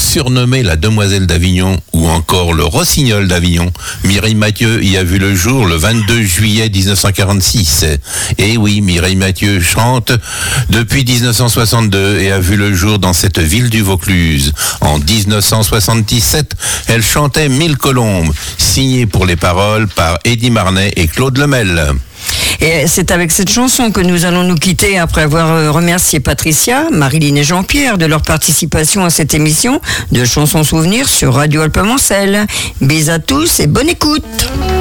surnommée la Demoiselle d'Avignon ou encore le Rossignol d'Avignon, Mireille Mathieu y a vu le jour le 22 juillet 1946. Et oui, Mireille Mathieu chante depuis 1962 et a vu le jour dans cette ville du Vaucluse. En 1977, elle chantait Mille colombes, signée pour les paroles par Eddie Marnet et Claude Lemel. Et c'est avec cette chanson que nous allons nous quitter après avoir remercié Patricia, Marilyn et Jean-Pierre de leur participation à cette émission de Chansons Souvenirs sur Radio Alpes-Mancel. Bisous à tous et bonne écoute.